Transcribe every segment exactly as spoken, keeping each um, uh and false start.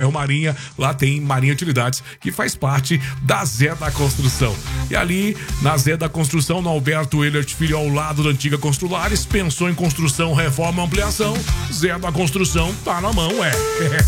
bairro Marinha. Lá tem Marinha Utilidades, que faz parte da Zé da Construção. E ali, na Zé da Construção, no Alberto Ehlert Filho, ao lado da antiga Construlares, pensou em construção, reforma, ampliação, Zé da Construção tá na mão, é.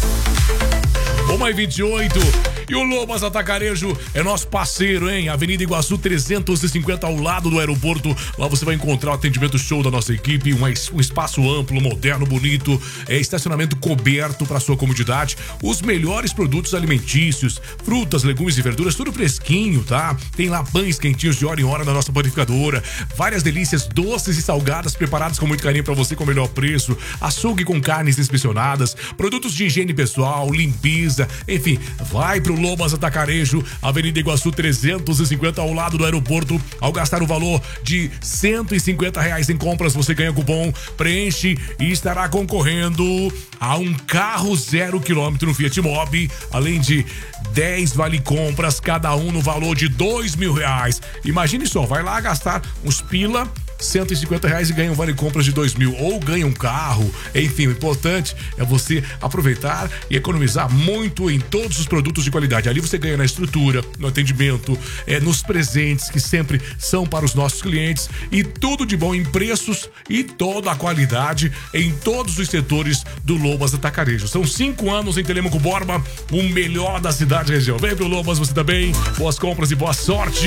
uma e vinte e oito. E o Lobas Atacarejo é nosso parceiro, hein? Avenida Iguaçu trezentos e cinquenta, ao lado do aeroporto. Lá você vai encontrar o atendimento show da nossa equipe, um, um espaço amplo, moderno, bonito, é, estacionamento coberto para sua comodidade, os melhores produtos alimentícios, frutas, legumes e verduras, tudo fresquinho, tá? Tem lá pães quentinhos de hora em hora da nossa panificadora, várias delícias doces e salgadas preparadas com muito carinho para você com o melhor preço, açougue com carnes inspecionadas, produtos de higiene pessoal, limpeza, enfim, vai pro Lobas Atacarejo, Avenida Iguaçu trezentos e cinquenta, ao lado do aeroporto. Ao gastar o valor de cento e cinquenta reais em compras, você ganha cupom, preenche e estará concorrendo a um carro zero quilômetro no Fiat Mobi, além de dez vale compras, cada um no valor de dois mil reais. Imagine só, vai lá gastar uns pila, cento e cinquenta reais e ganha um vale compras de dois mil, ou ganha um carro. Enfim, o importante é você aproveitar e economizar muito em todos os produtos de qualidade. Ali você ganha na estrutura, no atendimento, é, nos presentes que sempre são para os nossos clientes, e tudo de bom em preços e toda a qualidade em todos os setores do Lobas Atacarejo. São cinco anos em Telêmaco Borba, o melhor da cidade e região. Vem pro Lobas você também, boas compras e boa sorte.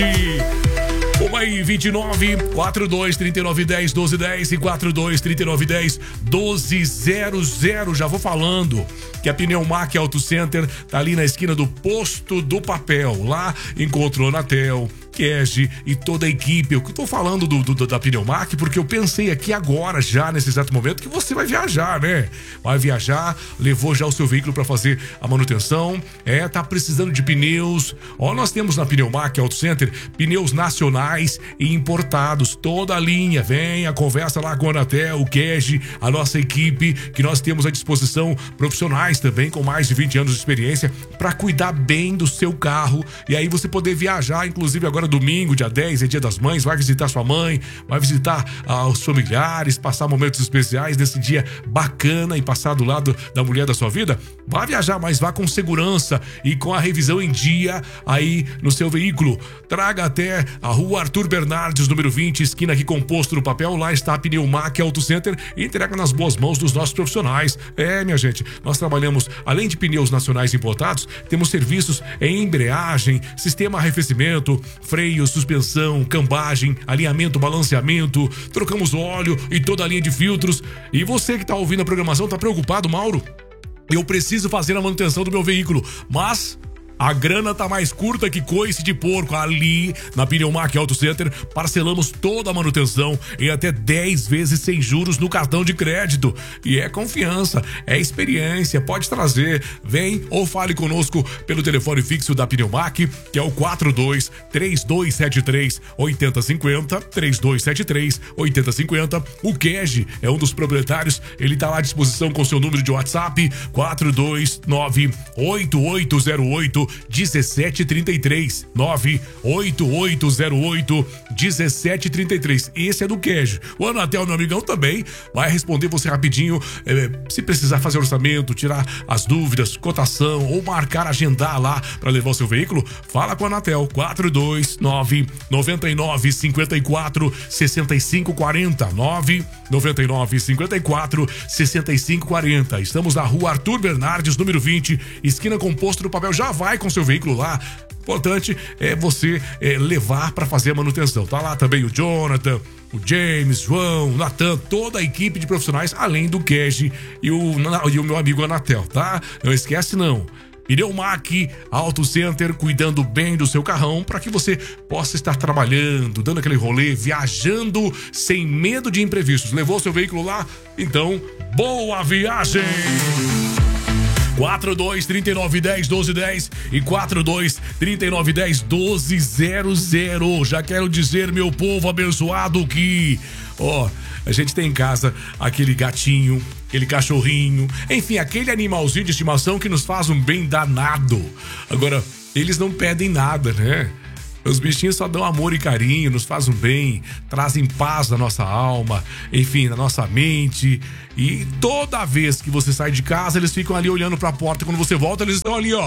uma e vinte e nove, quatro dois, trinta e nove, dez, doze, dez e quatro dois, trinta e nove, dez, doze, zero zero. Já vou falando que a Pneumac Auto Center tá ali na esquina do Posto do Papel. Lá encontrou Anatel, Kege e toda a equipe. Eu tô falando do, do, da Pneumac porque eu pensei aqui agora, já nesse exato momento, que você vai viajar, né? Vai viajar, levou já o seu veículo para fazer a manutenção, é, tá precisando de pneus. Ó, nós temos na Pneumac Auto Center pneus nacionais e importados, toda a linha. Venha, conversa lá com a Anatel, o Kege, a nossa equipe, que nós temos à disposição profissionais também com mais de vinte anos de experiência para cuidar bem do seu carro, e aí você poder viajar, inclusive agora domingo, dia dez, é dia das mães, vai visitar sua mãe, vai visitar ah, os familiares, passar momentos especiais nesse dia bacana e passar do lado da mulher da sua vida. Vá viajar, mas vá com segurança e com a revisão em dia aí no seu veículo. Traga até a rua Arthur Bernardes, número vinte, esquina aqui com Posto do Papel. Lá está a Pneumac Auto Center e entrega nas boas mãos dos nossos profissionais. É, minha gente, nós trabalhamos, além de pneus nacionais importados, temos serviços em embreagem, sistema arrefecimento, freio, suspensão, cambagem, alinhamento, balanceamento, trocamos óleo e toda a linha de filtros. E você que tá ouvindo a programação tá preocupado, Mauro? Eu preciso fazer a manutenção do meu veículo, mas a grana tá mais curta que coice de porco. Ali na Pneumac Auto Center parcelamos toda a manutenção em até dez vezes sem juros no cartão de crédito. E é confiança, é experiência, pode trazer. Vem ou fale conosco pelo telefone fixo da Pneumac, que é o quatro dois, três dois sete três, oito zero cinco zero, três dois sete três, oito zero cinco zero. O Kege é um dos proprietários, ele tá lá à disposição com seu número de WhatsApp, quatro dois nove, oito oito zero oito, um sete três três, nove oito oito zero oito, um sete três três. Esse é do Kege. O Anatel, meu amigão, também vai responder você rapidinho, é, se precisar fazer orçamento, tirar as dúvidas, cotação ou marcar, agendar lá para levar o seu veículo, fala com a Anatel, quatro dois nove, nove nove cinco quatro, seis cinco quatro zero, nove nove nove cinco quatro, seis cinco quatro zero. Estamos na rua Arthur Bernardes, número vinte, esquina com Posto do Papel. Já vai com seu veículo lá. Importante é você é, levar para fazer a manutenção. Tá lá também o Jonathan, o James, João, o Natan, toda a equipe de profissionais, além do Kege e o, e o meu amigo Anatel, tá? Não esquece não. Pneumac Auto Center, cuidando bem do seu carrão para que você possa estar trabalhando, dando aquele rolê, viajando sem medo de imprevistos. Levou seu veículo lá? Então, boa viagem! quatro dois, trinta e nove, dez, doze, dez e quatro dois, trinta e nove, dez, doze, zero zero. Já quero dizer, meu povo abençoado, que ó, a gente tem em casa aquele gatinho, aquele cachorrinho, enfim, aquele animalzinho de estimação que nos faz um bem danado. Agora, eles não pedem nada, né? Os bichinhos só dão amor e carinho, nos fazem bem, trazem paz na nossa alma, enfim, na nossa mente. E toda vez que você sai de casa, eles ficam ali olhando pra porta. Quando você volta, eles estão ali, ó.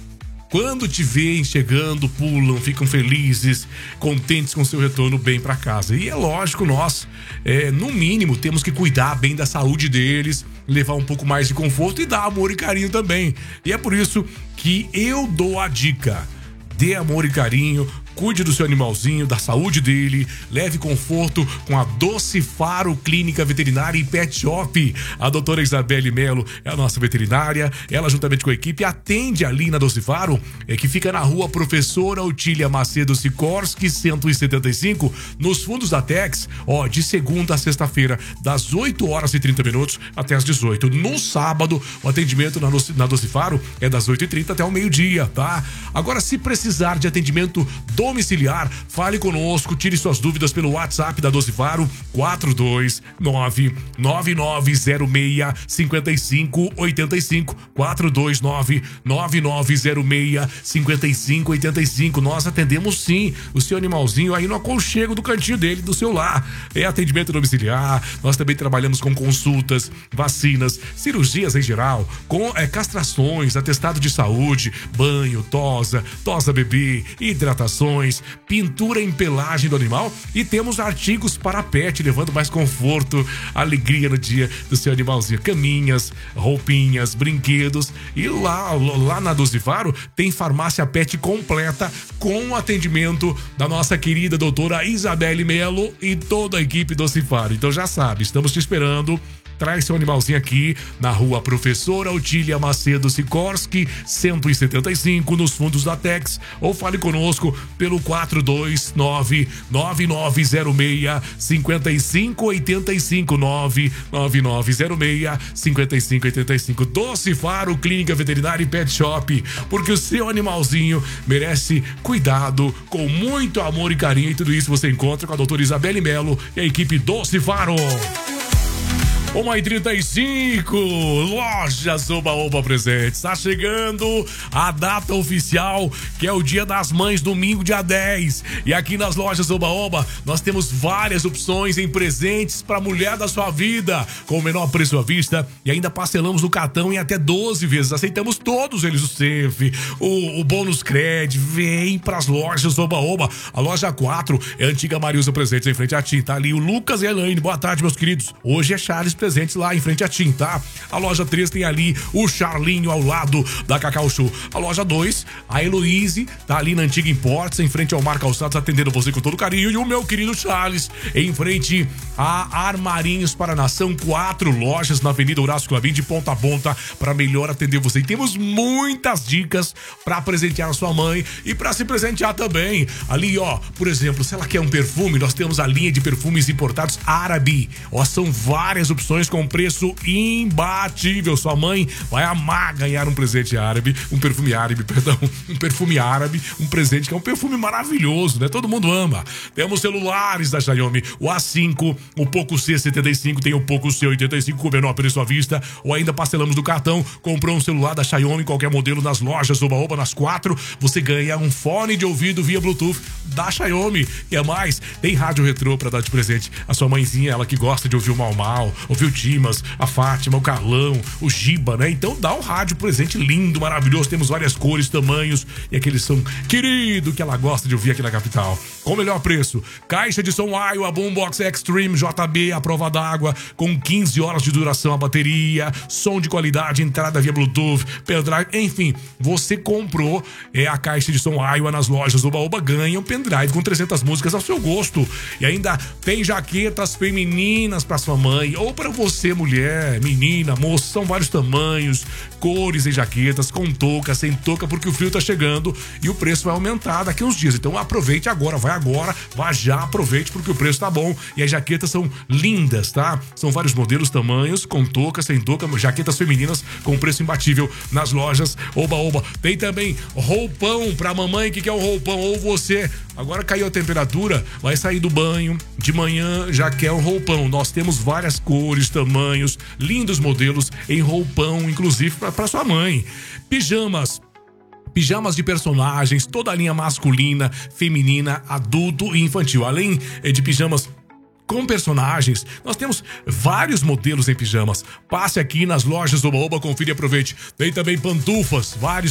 Quando te veem chegando, pulam, ficam felizes, contentes com seu retorno bem para casa. E é lógico, nós, é, no mínimo, temos que cuidar bem da saúde deles, levar um pouco mais de conforto e dar amor e carinho também. E é por isso que eu dou a dica: dê amor e carinho, cuide do seu animalzinho, da saúde dele, leve conforto com a Docifaro Clínica Veterinária e Pet Shop. A doutora Isabelle Melo é a nossa veterinária, ela juntamente com a equipe atende ali na Docifaro, é, que fica na rua Professora Otília Macedo Sikorski, cento e setenta e cinco, nos fundos da Tex, ó, de segunda a sexta-feira, das oito horas e trinta minutos até as dezoito. No sábado, o atendimento na, na Docifaro é das oito e trinta até o meio-dia, tá? Agora, se precisar de atendimento domiciliar, fale conosco, tire suas dúvidas pelo WhatsApp da Docifaro, quatro dois nove, nove nove zero seis, cinco cinco oito cinco, quatro dois nove, nove nove zero seis, cinco cinco oito cinco. Nós atendemos sim o seu animalzinho aí no aconchego do cantinho dele, do seu lar. É atendimento domiciliar, nós também trabalhamos com consultas, vacinas, cirurgias em geral, com é, castrações, atestado de saúde, banho, tosa, tosa bebê, hidratação, pintura em pelagem do animal, e temos artigos para pet, levando mais conforto, alegria no dia do seu animalzinho, caminhas, roupinhas, brinquedos. E lá, lá na Docifaro tem farmácia pet completa com atendimento da nossa querida doutora Isabelle Melo e toda a equipe Docifaro. Então já sabe, estamos te esperando. Traz seu animalzinho aqui na rua Professora Otília Macedo Sikorski, cento e setenta e cinco, nos fundos da Tex, ou fale conosco pelo quatro dois nove, nove nove zero seis, cinco cinco oito cinco, nove nove nove zero seis, cinco cinco oito cinco. Docifaro Clínica Veterinária e Pet Shop, porque o seu animalzinho merece cuidado, com muito amor e carinho, e tudo isso você encontra com a doutora Isabelle Melo e a equipe Docifaro. uma e trinta e cinco, Lojas Oba Oba Presentes. Está chegando a data oficial, que é o Dia das Mães, domingo, dia dez. E aqui nas Lojas Oba Oba, nós temos várias opções em presentes para a mulher da sua vida, com o menor preço à vista, e ainda parcelamos no cartão em até doze vezes. Aceitamos todos eles, o C E F, o, o bônus Cred. Vem para as Lojas Oba Oba. A loja quatro é a antiga Mariusa Presentes, em frente a Tim. Tá ali o Lucas e a Elaine. Boa tarde, meus queridos. Hoje é Charles Presentes lá em frente a Tim, tá? A loja três tem ali o Charlinho ao lado da Cacau Show. A loja dois, a Heloise, tá ali na antiga Imports, em frente ao Mar Calçados, atendendo você com todo carinho. E o meu querido Charles, em frente a Armarinhos para a Nação. Quatro lojas na Avenida Horácio Clavin, de ponta a ponta, para melhor atender você. E temos muitas dicas para presentear a sua mãe e para se presentear também. Ali, ó, por exemplo, se ela quer um perfume, nós temos a linha de perfumes importados árabe. Ó, são várias opções com preço imbatível. Sua mãe vai amar ganhar um presente árabe, um perfume árabe, perdão, um perfume árabe, um presente que é um perfume maravilhoso, né? Todo mundo ama. Temos celulares da Xiaomi, o A cinco, o Poco C setenta e cinco, tem o Poco C oitenta e cinco com o menor preço à vista, ou ainda parcelamos do cartão. Comprou um celular da Xiaomi, qualquer modelo, nas lojas Oba Oba, nas quatro, você ganha um fone de ouvido via Bluetooth da Xiaomi. E é mais, tem rádio retrô pra dar de presente a sua mãezinha, ela que gosta de ouvir o Mal Mal, ouvir o Dimas, a Fátima, o Carlão, o Giba, né? Então dá um rádio presente lindo, maravilhoso. Temos várias cores, tamanhos e aquele som querido que ela gosta de ouvir aqui na capital. Com o melhor preço, caixa de som Iowa Boombox Extreme J B à prova d'água, com quinze horas de duração a bateria, som de qualidade, entrada via Bluetooth, pendrive, enfim, você comprou é, a caixa de som Iowa nas lojas Oba Oba, ganha um pendrive com trezentas músicas ao seu gosto. E ainda tem jaquetas femininas para sua mãe ou para você, mulher, menina, moça. São vários tamanhos, cores em jaquetas, com touca, sem touca, porque o frio tá chegando e o preço vai aumentar daqui a uns dias. Então aproveite agora, vai agora, vá já, aproveite, porque o preço tá bom e as jaquetas são lindas, tá? São vários modelos, tamanhos, com touca, sem touca, jaquetas femininas com preço imbatível nas lojas Oba Oba. Tem também roupão pra mamãe que quer um roupão, ou você, agora caiu a temperatura, vai sair do banho, de manhã já quer um roupão. Nós temos várias cores, tamanhos, lindos modelos em roupão, inclusive para sua mãe. Pijamas pijamas de personagens, toda a linha masculina, feminina, adulto e infantil. Além de pijamas com personagens, nós temos vários modelos em pijamas. Passe aqui nas lojas do Oba-Oba, confira e aproveite. Tem também pantufas, vários